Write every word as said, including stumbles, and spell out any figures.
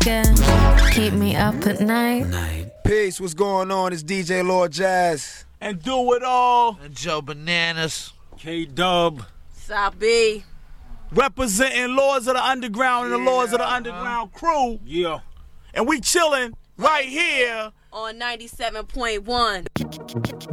again. Keep me up at night. Peace, what's going on? It's D J Lord Jazz. And Do It All. And Joe Bananas. K-Dub. Sabi. Representing Lords of the Underground and yeah, the Lords of the uh-huh. Underground crew. Yeah. And we chilling right here on ninety-seven point one.